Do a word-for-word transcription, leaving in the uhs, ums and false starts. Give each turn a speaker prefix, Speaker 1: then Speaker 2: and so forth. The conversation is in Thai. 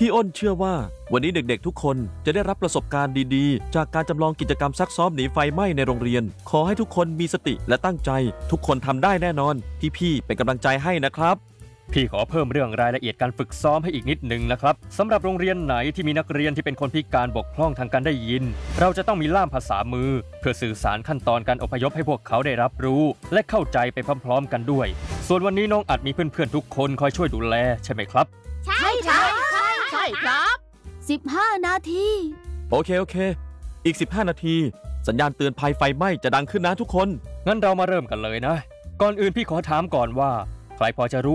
Speaker 1: พี่อ้นเชื่อว่าวันนี้เด็กๆทุกคนจะได้รับประสบการณ์ดีๆจากการจำลองกิจกรรมซักซ้อมหนีไฟไหม้ในโรงเรียนขอให้ทุกคนมีสติและตั้งใจทุกคนทำได้แน่นอนพี่ๆเป็นกำลังใจให้นะครับ
Speaker 2: พี่ขอเพิ่มเรื่องรายละเอียดการฝึกซ้อมให้อีกนิดนึงนะครับสำหรับโรงเรียนไหนที่มีนักเรียนที่เป็นคนพิการบกพร่องทางการได้ยินเราจะต้องมีล่ามภาษามือเพื่อสื่อสารขั้นตอนการอพยพให้พวกเขาได้รับรู้และเข้าใจไปพร้อมๆกันด้วยส่วนวันนี้น้องอัดมีเพื่อนๆทุกคนคอยช่วยดูแลใช่ไหมครับ
Speaker 3: ใช่ใช่ใช่ใช่ครับ
Speaker 4: สิบห้านาที
Speaker 1: โอเคโอเคอีกสิบห้านาทีสัญญาณเตือนภัยไฟไหม้จะดังขึ้นนะทุกคน
Speaker 2: งั้นเรามาเริ่มกันเลยนะก่อนอื่นพี่ขอถามก่อนว่าใครพอจะรู้